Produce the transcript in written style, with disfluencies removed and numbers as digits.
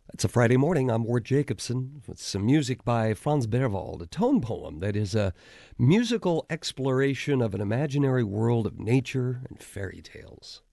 It's a Friday morning. I'm Ward Jacobson with some music by Franz Berwald, a tone poem that is a musical exploration of an imaginary world of nature and fairy tales.